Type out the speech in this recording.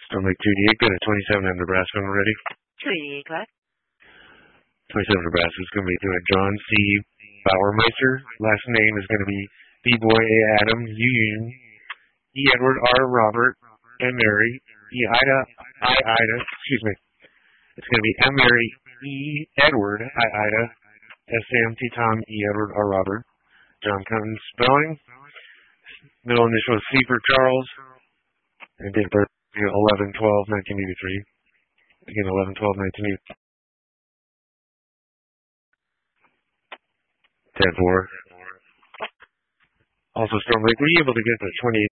Storm Lake 2D8, got a 27 in Nebraska already. 288, go ahead. 27 Nebraska is going to be doing John C. Bauermeister. Last name is going to be B-Boy A. Adam, U. Union, E. Edward R. Robert, M. Mary, E. Ida, I. Ida, excuse me. It's going to be M. Mary, E. Edward, I. Ida, S. Sam, T. Tom, E. Edward R. Robert, John Cummins spelling. Middle initial is C for Charles, and date of birth 11/12/1983. Again, 11/12/1983. 10-4. Also, Storm Lake, were you able to get the